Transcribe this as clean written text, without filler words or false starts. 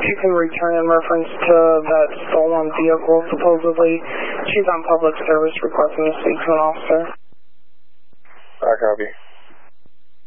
you can return in reference to that stolen vehicle, supposedly. She's on public service requesting to speak to an officer. I copy.